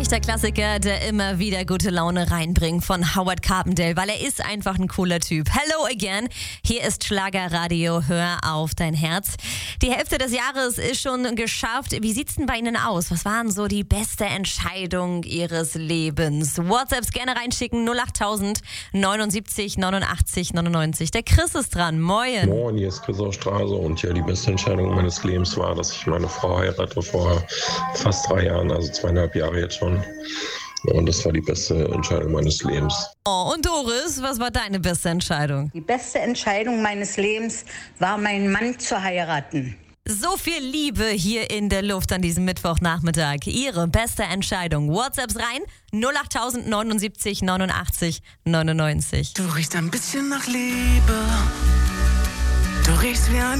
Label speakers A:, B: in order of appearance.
A: Echter Klassiker, der immer wieder gute Laune reinbringt von Howard Carpendale, weil er ist einfach ein cooler Typ. Hello again, hier ist Schlagerradio, hör auf dein Herz. Die Hälfte des Jahres ist schon geschafft. Wie sieht's denn bei Ihnen aus? Was waren so die beste Entscheidung Ihres Lebens? WhatsApps gerne reinschicken, 08000 79 89 99. Der Chris ist dran, moin.
B: Moin, hier ist Chris aus Straße und ja, die beste Entscheidung meines Lebens war, dass ich meine Frau heirate vor fast 3 Jahren, also 2,5 Jahre jetzt schon. Und das war die beste Entscheidung meines Lebens.
A: Oh, und Doris, was war deine beste Entscheidung?
C: Die beste Entscheidung meines Lebens war, meinen Mann zu heiraten.
A: So viel Liebe hier in der Luft an diesem Mittwochnachmittag. Ihre beste Entscheidung. WhatsApps rein, 08000 79 89 99.
D: Du riechst ein bisschen nach Liebe. Du riechst wie ein